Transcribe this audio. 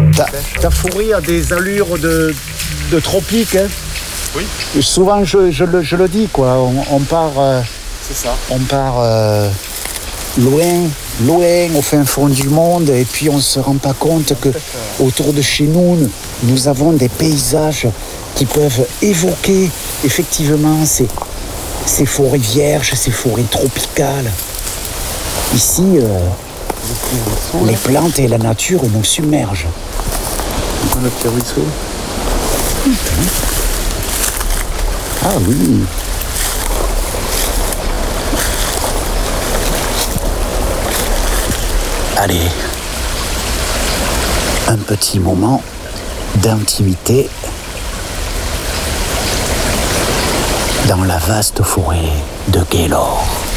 Ta forêt a des allures de tropique. Hein. Oui. Et souvent, je le dis, quoi. On part... c'est ça. On part loin, au fin fond du monde, et puis on ne se rend pas compte que autour de chez nous, nous avons des paysages qui peuvent évoquer effectivement ces forêts vierges, ces forêts tropicales. Ici, les plantes et la nature nous submergent. Le petit ruisseau. Ah oui. Allez, un petit moment d'intimité dans la vaste forêt de Gaylord.